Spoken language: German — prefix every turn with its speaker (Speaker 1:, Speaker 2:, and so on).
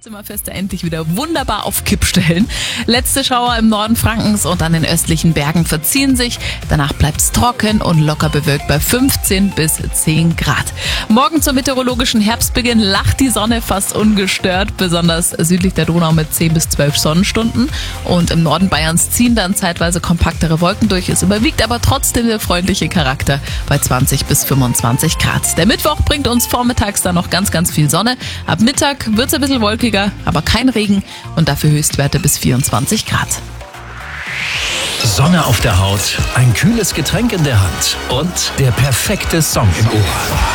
Speaker 1: Zimmerfeste endlich wieder wunderbar auf Kipp stellen. Letzte Schauer im Norden Frankens und an den östlichen Bergen verziehen sich. Danach bleibt's trocken und locker bewölkt bei 15 bis 10 Grad. Morgen zum meteorologischen Herbstbeginn lacht die Sonne fast ungestört, besonders südlich der Donau mit 10 bis 12 Sonnenstunden. Und im Norden Bayerns ziehen dann zeitweise kompaktere Wolken durch. Es überwiegt aber trotzdem der freundliche Charakter bei 20 bis 25 Grad. Der Mittwoch bringt uns vormittags dann noch ganz viel Sonne. Ab Mittag wird's ein bisschen wolkiger, aber kein Regen und dafür Höchstwerte bis 24 Grad.
Speaker 2: Sonne auf der Haut, ein kühles Getränk in der Hand und der perfekte Song im Ohr.